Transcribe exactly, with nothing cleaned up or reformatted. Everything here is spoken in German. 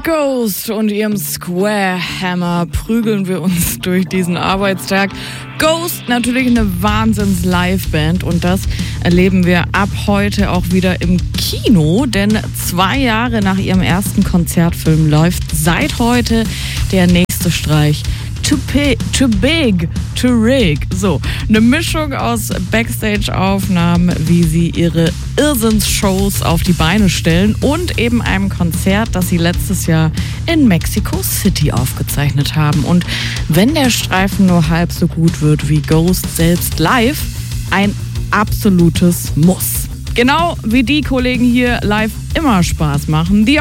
Mit Ghost und ihrem Square Hammer prügeln wir uns durch diesen Arbeitstag. Ghost natürlich eine Wahnsinns-Live-Band und das erleben wir ab heute auch wieder im Kino, denn zwei Jahre nach ihrem ersten Konzertfilm läuft seit heute der nächste Streich. Too, pi- too big, too rig. So, eine Mischung aus Backstage-Aufnahmen, wie sie ihre Irrsinns-Shows auf die Beine stellen und eben einem Konzert, das sie letztes Jahr in Mexico City aufgezeichnet haben. Und wenn der Streifen nur halb so gut wird wie Ghost selbst live, ein absolutes Muss. Genau wie die Kollegen hier live immer Spaß machen. Die